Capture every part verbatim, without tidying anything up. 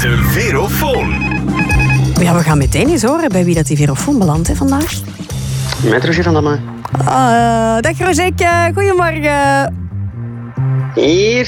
De Verofoon. Ja, we gaan meteen eens horen bij wie dat die Verofoon belandt hè, vandaag. Met Roger van Damme. Uh, dag Roger, goedemorgen. Hier.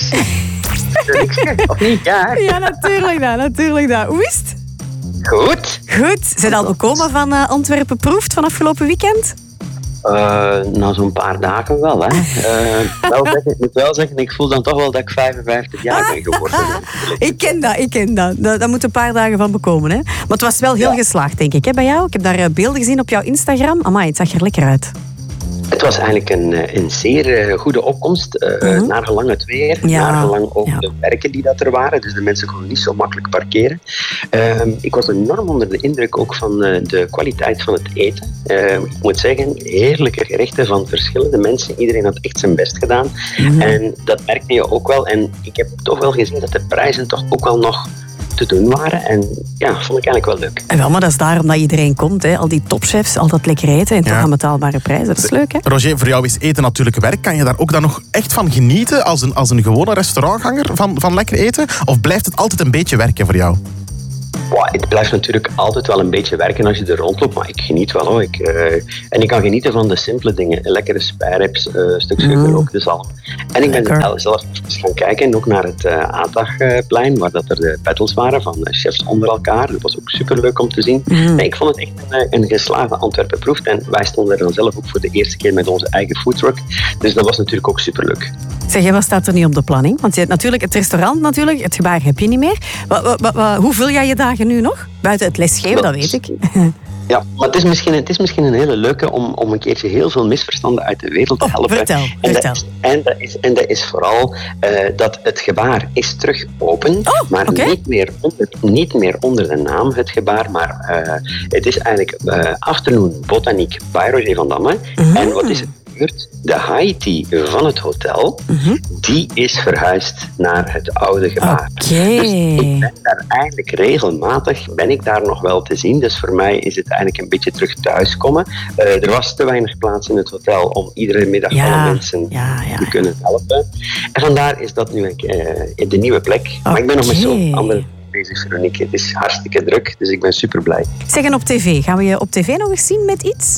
Of niet? Ja. Ja, natuurlijk dat, natuurlijk dat. Hoe is het? Goed. Goed. Zijn al bekomen van uh, Antwerpen proeft van afgelopen weekend? Uh, na zo'n paar dagen wel, hè. Uh, wel zeggen, ik moet wel zeggen, ik voel dan toch wel dat ik vijfenvijftig jaar ben geworden. ik ken dat, ik ken dat. Dat, dat moet een paar dagen van bekomen, hè. Maar het was wel heel ja. geslaagd, denk ik, hè, bij jou. Ik heb daar uh, beelden gezien op jouw Instagram. Amai, het zag er lekker uit. Het was eigenlijk een, een zeer goede opkomst, uh, mm-hmm. naar gelang het weer, ja. naar gelang ook ja. de werken die dat er waren. Dus de mensen konden niet zo makkelijk parkeren. Uh, ik was enorm onder de indruk ook van uh, de kwaliteit van het eten. Uh, ik moet zeggen, heerlijke gerechten van verschillende mensen. Iedereen had echt zijn best gedaan. Mm-hmm. En dat merkte je ook wel. En ik heb toch wel gezien dat de prijzen toch ook wel nog te doen waren. En ja, vond ik eigenlijk wel leuk. En wel, maar dat is daarom dat iedereen komt. Hè. Al die topchefs, al dat lekker eten en ja. toch aan betaalbare prijzen. Dat is leuk, hè? Roger, voor jou is eten natuurlijk werk. Kan je daar ook dan nog echt van genieten als een, als een gewone restaurantganger van, van lekker eten? Of blijft het altijd een beetje werken voor jou? Wow, het blijft natuurlijk altijd wel een beetje werken als je er rondloopt, maar ik geniet wel hoor. Ik, uh, en ik kan genieten van de simpele dingen. Lekkere spijreps, uh, een stukje mm. gerookte zalm. En ik ben Lekker. zelf eens gaan kijken, ook naar het uh, Aandagplein, waar dat er de battles waren van uh, chefs onder elkaar. Dat was ook superleuk om te zien. Mm. Nee, ik vond het echt een, een geslaagde Antwerpen proef. En wij stonden er dan zelf ook voor de eerste keer met onze eigen foodtruck. Dus dat was natuurlijk ook superleuk. Zeg, wat staat er niet op de planning? Want je hebt natuurlijk het restaurant, natuurlijk, het gebaar heb je niet meer. Wat, wat, wat, hoe vul jij je dagen nu nog? Buiten het lesgeven, dat weet ik. Ja, maar het is misschien, het is misschien een hele leuke om, om een keertje heel veel misverstanden uit de wereld te oh, helpen. Vertel, en, vertel. Dat is, en, dat is, en dat is vooral uh, dat het gebaar is terug open, oh, maar okay. niet, meer onder, niet meer onder de naam het gebaar, maar uh, het is eigenlijk uh, Afternoon Botaniek bij Roger van Damme. Mm-hmm. En wat is het? De high tea van het hotel, mm-hmm. die is verhuisd naar het oude gebaar. Okay. Dus ik ben daar eigenlijk regelmatig, ben ik daar nog wel te zien. Dus voor mij is het eigenlijk een beetje terug thuiskomen. Uh, er was te weinig plaats in het hotel om iedere middag ja. alle mensen ja, ja, te kunnen helpen. En vandaar is dat nu uh, de nieuwe plek. Okay. Maar ik ben nog met zo'n andere bezig, Veronique. Het is hartstikke druk, dus ik ben super blij. Zeg, en op tv, gaan we je op tv nog eens zien met iets?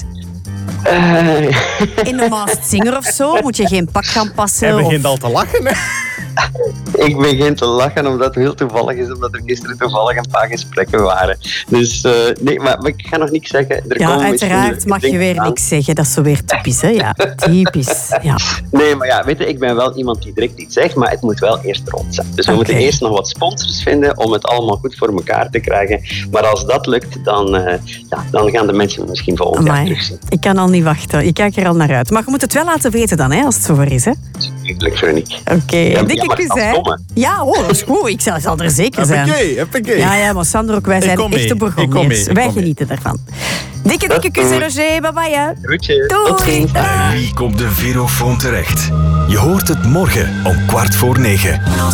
Uh... In de Masked Singer of zo? Moet je geen pak gaan passen? Hij begint of... al te lachen, hè? Ik begin te lachen omdat het heel toevallig is, omdat er gisteren toevallig een paar gesprekken waren. Dus uh, nee, maar, maar ik ga nog niks zeggen. Er ja, uiteraard mag je weer aan. niks zeggen. Dat is zo weer typisch, hè? Ja, typisch. Ja. Nee, maar ja, weet je, ik ben wel iemand die direct iets zegt, maar het moet wel eerst rond zijn. Dus we okay. moeten eerst nog wat sponsors vinden om het allemaal goed voor elkaar te krijgen. Maar als dat lukt, dan, uh, ja, dan gaan de mensen misschien volgend jaar terugzien. Ik kan al niet wachten. Ik kijk er al naar uit. Maar je moet het wel laten weten dan, hè, als het zover is, hè? Tuurlijk, Veronique. Oké. Okay. Ja, Dikke kus, hè? Ja, oh, dat is goed. Ik zal, zal er zeker zijn. Hoppakee, hoppakee. Ja, ja, maar Sander ook, wij zijn echte Bourgondiërs. Wij genieten ervan. Dikke, dikke kus, Roger. Bye bye, hè. Groetje. Doei. Bij wie komt de Verofoon terecht? Je hoort het morgen om kwart voor negen.